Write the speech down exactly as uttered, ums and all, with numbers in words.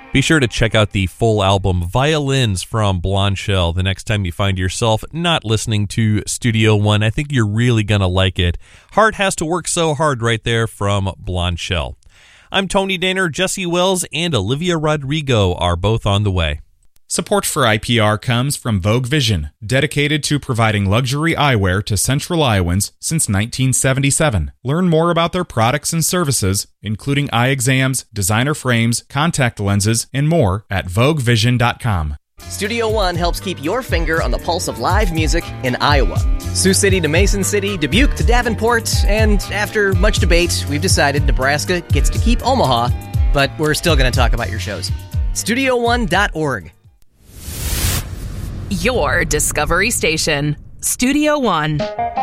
Be sure to check out the full album Violins from Blondshell the next time you find yourself not listening to Studio One. I think you're really going to like it. Heart Has to Work So Hard right there from Blondshell. I'm Tony Danner. Jesse Wells and Olivia Rodrigo are both on the way. Support for I P R comes from Vogue Vision, dedicated to providing luxury eyewear to Central Iowans since nineteen seventy-seven. Learn more about their products and services, including eye exams, designer frames, contact lenses, and more at vogue vision dot com. Studio One helps keep your finger on the pulse of live music in Iowa. Sioux City to Mason City, Dubuque to Davenport, and after much debate, we've decided Nebraska gets to keep Omaha, but we're still going to talk about your shows. studio one dot org. Your Discovery Station, Studio One.